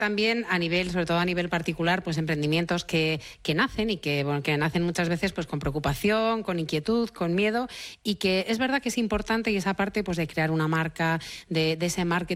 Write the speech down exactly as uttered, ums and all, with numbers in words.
también a nivel, sobre todo a nivel particular, pues emprendimientos que, que nacen y que, bueno, que nacen muchas veces pues con preocupación, con inquietud, con miedo, y que es verdad que es importante y esa parte pues de crear una marca, de, de ese marketing